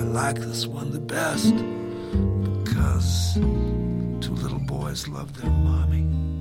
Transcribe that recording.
like this one the best because two little boys love their mommy.